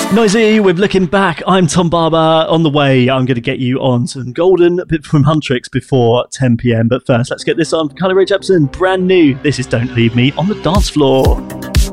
Noisy with Looking Back. I'm Tom Barber. On the way, I'm going to get you on some golden bit from Huntrix before 10 p.m. But first, let's get this on. Carly Rae Jepsen, brand new. This is Don't Leave Me on the Dance Floor.